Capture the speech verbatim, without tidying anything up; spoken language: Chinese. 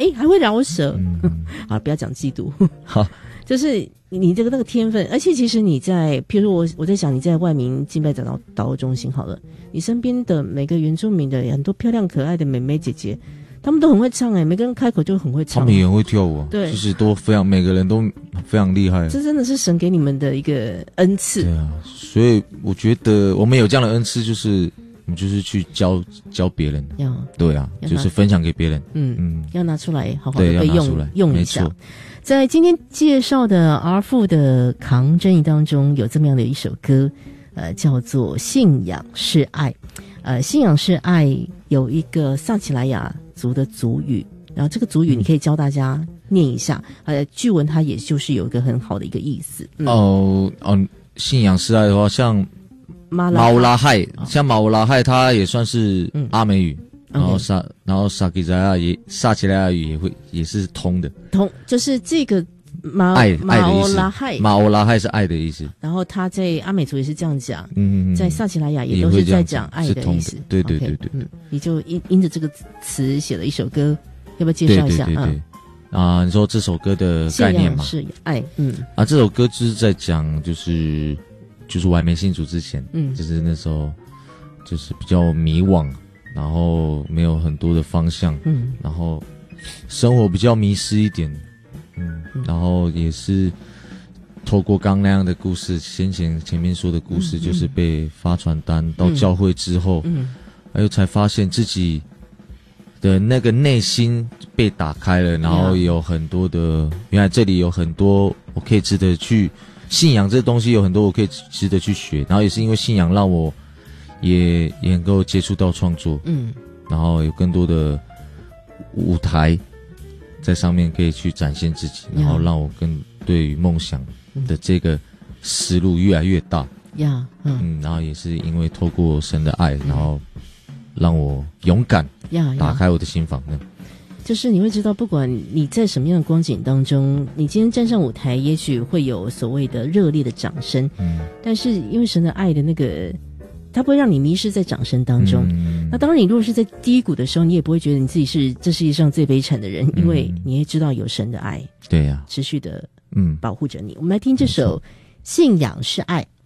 哎，还会饶舌。 嗯、 好，不要讲嫉妒。 好， 就是你这个那个天分，而且其实你在，譬如我我在想你在万民敬拜祷告祷告中心好了，你身边的每个原住民的很多漂亮可爱的妹妹姐姐。他们都很会唱哎，每个人开口就很会唱。 他们也很会跳舞啊，对，就是都非常，每个人都非常厉害。 这真的是神给你们的一个恩赐。 对啊，所以我觉得我们有这样的恩赐，就是我们就是去教教别人。 要对啊，就是分享给别人。 嗯嗯，要拿出来好好的被用用一下。在今天介绍的 R 父的扛真义当中，有这么样的一首歌，呃，叫做《信仰是爱》。呃，信仰是爱有一个萨奇莱雅族的族语，然后这个族语你可以教大家念一下。嗯、呃，据闻它也就是有一个很好的一个意思。嗯、 哦哦，信仰是爱的话，像马乌拉亥，哦、像马乌拉亥，它也算是阿美语。嗯、然后萨， okay. 然后萨奇莱雅也萨奇莱雅语也会也是通的。 通就是这个。马爱马欧拉亥， 马欧拉亥是爱的意思。 然后他在阿美族也是这样讲， 嗯， 在萨奇莱雅也都是在讲爱的意思。 对对对对， okay, 嗯，你就因因着这个词写了一首歌，要不要介绍一下？ 对对对对，嗯、啊，你说这首歌的概念嘛？ 是爱，嗯， 啊，这首歌就是在讲，就是就是我还没信主之前，嗯，就是那时候就是比较迷惘，然后没有很多的方向，嗯，然后生活比较迷失一点。嗯，然后也是透过刚那样的故事，先前前面说的故事，嗯、就是被发传单到教会之后，嗯，还有才发现自己的那个内心被打开了，然后有很多的，原来这里有很多我可以值得去信仰这东西，有很多我可以值得去学，然后也是因为信仰让我也也能够接触到创作，嗯，然后有更多的舞台。在上面可以去展现自己，然后让我更对于梦想的这个思路越来越大。 呀、yeah, 嗯， 嗯，然后也是因为透过神的爱，然后让我勇敢， 呀、yeah, yeah. 打开我的心房。 就是你会知道，不管你在什么样的光景当中，你今天站上舞台，也许会有所谓的热烈的掌声，嗯，但是因为神的爱的那个。它不会让你迷失在掌声当中、嗯、那当然你如果是在低谷的时候，你也不会觉得你自己是这世界上最悲惨的人、嗯、因为你会知道有神的爱， 对呀、啊， 持续的嗯保护着你、嗯、我们来听这首信仰是爱。